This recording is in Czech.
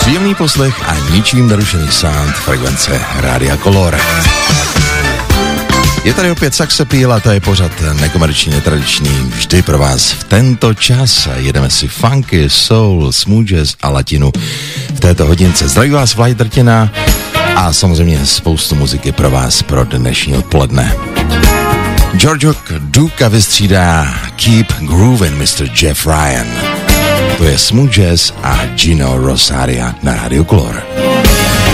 Příjemný poslech a ničím narušený sound frekvence Rádia Color. Je tady opět Saxapeel a to je pořad nekomerční, netradiční, vždy pro vás v tento čas. Jedeme si funky, soul, smooth jazz a latinu v této hodince. Zdraví vás Vlaj Drtina a samozřejmě spoustu muziky pro vás pro dnešní odpoledne. George Duke vystřídá Keep Groovin' Mr. Jeff Ryan. To je smooth jazz a Gino Rosaria na Rádiu Color.